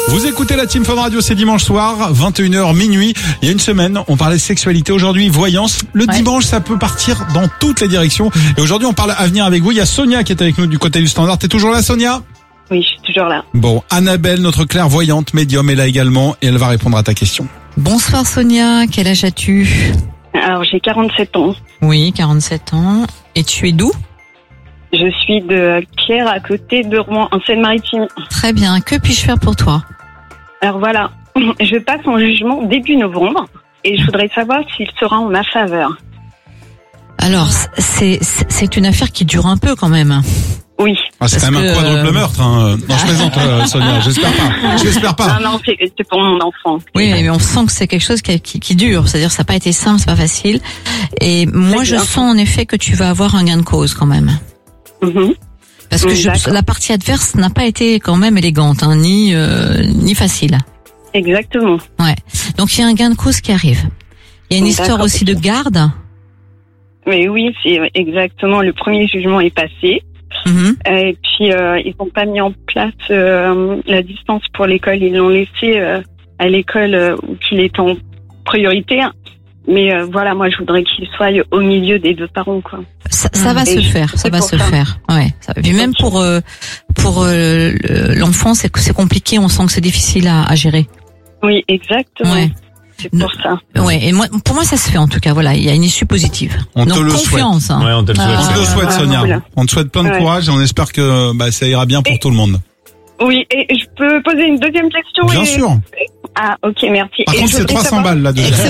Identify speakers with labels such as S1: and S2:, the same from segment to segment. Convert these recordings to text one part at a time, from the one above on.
S1: Vous écoutez la Team Fun Radio, c'est dimanche soir, 21h minuit. Il y a une semaine, on parlait sexualité. Aujourd'hui, voyance. Le dimanche, ça peut partir dans toutes les directions. Et aujourd'hui, on parle avenir avec vous. Il y a Sonia qui est avec nous du côté du standard. T'es toujours là, Sonia ?
S2: Oui, je suis toujours là.
S1: Bon, Annabelle, notre clairvoyante médium, est là également et elle va répondre à ta question.
S3: Bonsoir Sonia, quel âge as-tu ?
S2: Alors, j'ai 47 ans.
S3: Oui, 47 ans. Et tu es d'où ?
S2: Je suis de Pierre, à côté de Rouen, en Seine-Maritime.
S3: Très bien, que puis-je faire pour toi ?
S2: Alors voilà, je passe en jugement début novembre et je voudrais savoir s'il sera en ma faveur.
S3: Alors, c'est une affaire qui dure un peu quand même.
S2: Oui.
S1: Ah, c'est quand même un quadruple meurtre. Hein. Non, je plaisante, Sonia. J'espère pas.
S2: Non, c'est pour mon enfant.
S3: Oui, mais on sent que c'est quelque chose qui dure. C'est-à-dire, ça n'a pas été simple, c'est pas facile. Et moi, je sens en effet que tu vas avoir un gain de cause quand même.
S2: Mm-hmm.
S3: Parce que la partie adverse n'a pas été quand même élégante, hein, ni facile.
S2: Exactement.
S3: Ouais. Donc il y a un gain de cause qui arrive. Il y a une histoire aussi de garde.
S2: Mais oui, c'est exactement. Le premier jugement est passé.
S3: Mm-hmm.
S2: Et puis ils n'ont pas mis en place la distance pour l'école. Ils l'ont laissé à l'école où il est en priorité. Mais voilà, moi je voudrais qu'il soit au milieu des deux parents, quoi.
S3: Ça va se faire, ça va se faire. Ouais. Puis même pour l'enfant, c'est compliqué. On sent que c'est difficile à gérer.
S2: Oui, exactement.
S3: Ouais.
S2: C'est pour ça.
S3: Ouais. Et pour moi, ça se fait en tout cas. Voilà, il y a une issue positive.
S1: On
S3: Donc
S1: te le
S3: confiance.
S1: souhaite.
S3: Hein.
S4: Ouais, on te le souhaite.
S1: On te le souhaite, Sonia.
S2: Voilà.
S1: On te souhaite plein de courage et on espère que ça ira bien pour tout le monde.
S2: Oui, et je peux poser une deuxième question?
S1: Bien sûr.
S2: Ah, ok, merci.
S1: Par contre, c'est 300 balles la deuxième.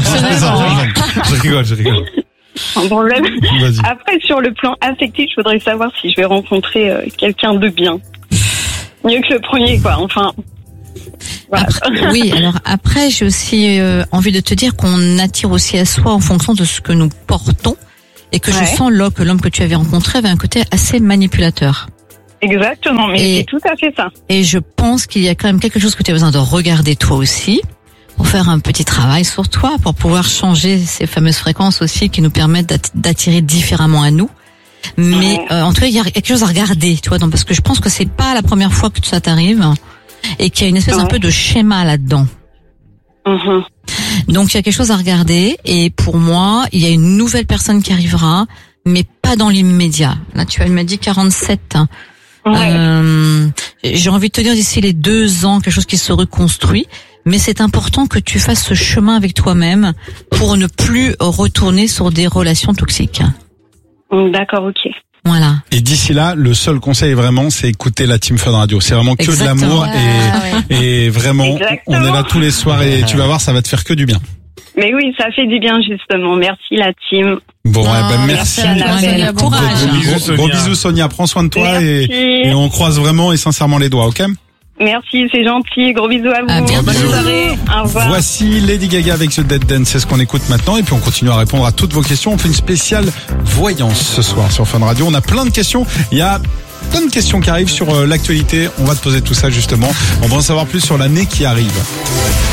S1: Je rigole.
S2: Sans problème.
S1: Vas-y.
S2: Après, sur le plan affectif, je voudrais savoir si je vais rencontrer quelqu'un de bien. Mieux que le premier, quoi. Enfin. Voilà.
S3: Oui, alors après, j'ai aussi envie de te dire qu'on attire aussi à soi en fonction de ce que nous portons et que je sens que l'homme que tu avais rencontré avait un côté assez manipulateur.
S2: Exactement, mais c'est tout à fait ça. Et
S3: je pense qu'il y a quand même quelque chose que tu as besoin de regarder toi aussi, pour faire un petit travail sur toi, pour pouvoir changer ces fameuses fréquences aussi qui nous permettent d'attirer différemment à nous. Mais en tout cas, il y a quelque chose à regarder, tu vois, parce que je pense que c'est pas la première fois que ça t'arrive et qu'il y a une espèce un peu de schéma là-dedans.
S2: Mm-hmm.
S3: Donc il y a quelque chose à regarder et pour moi, il y a une nouvelle personne qui arrivera, mais pas dans l'immédiat. Là, tu m'as dit 47. J'ai envie de te dire d'ici les 2 ans, quelque chose qui se reconstruit. Mais c'est important que tu fasses ce chemin avec toi-même pour ne plus retourner sur des relations toxiques.
S2: D'accord, ok.
S3: Voilà.
S1: Et d'ici là, le seul conseil vraiment, c'est écouter la Team Fun Radio. C'est vraiment que de l'amour et vraiment, on est là tous les soirs et tu vas voir, ça va te faire que du bien.
S2: Mais oui, ça fait du bien justement. Merci la team.
S1: Bon, merci. Gros bisous Sonia, prends soin de toi et on croise vraiment et sincèrement les doigts, ok ?
S2: Merci, c'est gentil. Gros bisous à vous.
S3: Bonne
S2: soirée. Au revoir.
S1: Voici Lady Gaga avec The Dead Dance, c'est ce qu'on écoute maintenant et puis on continue à répondre à toutes vos questions. On fait une spéciale voyance ce soir sur Fun Radio. On a plein de questions. Il y a plein de questions qui arrivent sur l'actualité. On va te poser tout ça justement. On va en savoir plus sur l'année qui arrive.